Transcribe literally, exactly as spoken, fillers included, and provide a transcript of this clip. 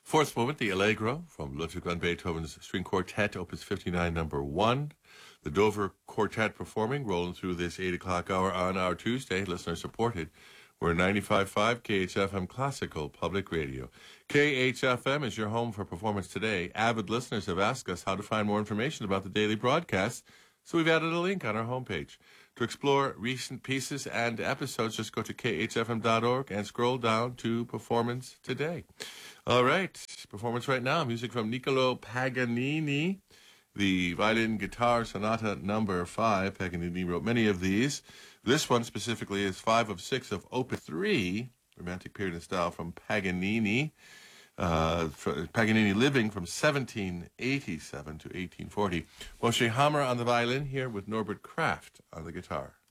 Fourth movement, the Allegro from Ludwig van Beethoven's String Quartet, Opus fifty-nine, number one. The Dover Quartet performing, rolling through this eight o'clock hour on our Tuesday, listener supported. We're ninety-five point five K H F M Classical Public Radio. K H F M is your home for Performance Today. Avid listeners have asked us how to find more information about the daily broadcasts, so we've added a link on our homepage. To explore recent pieces and episodes, just go to K H F M dot org and scroll down to Performance Today. All right, performance right now, music from Niccolo Paganini, the Violin Guitar Sonata number five. Paganini wrote many of these. This one specifically is five of six of Opus three, Romantic Period in Style from Paganini. Uh, Paganini living from seventeen eighty-seven to eighteen forty. Moshe Hammer on the violin here with Norbert Kraft on the guitar.